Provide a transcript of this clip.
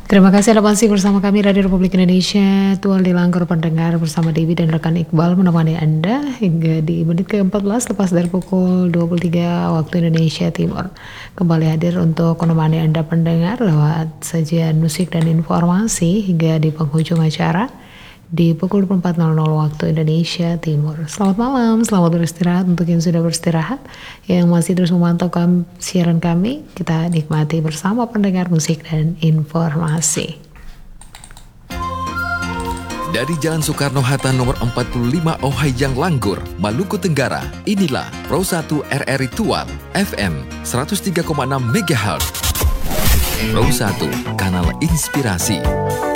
Terima kasih Anda masih bersama kami Radio Republik Indonesia. Tual di Langkur pendengar bersama Dewi dan rekan Iqbal menemani Anda hingga di menit ke-14 lepas dari pukul 23 waktu Indonesia Timur. Kembali hadir untuk menemani Anda pendengar lewat sajian musik dan informasi hingga di penghujung acara di pukul 24.00 waktu Indonesia Timur. Selamat malam, selamat beristirahat untuk yang sudah beristirahat, yang masih terus memantau siaran kami. Kita nikmati bersama pendengar musik dan informasi. Dari Jalan Soekarno-Hatta nomor 45 Ohayjang Langgur, Maluku Tenggara, inilah Pro 1 RRI Tual FM 103,6 MHz. Pro 1, kanal inspirasi.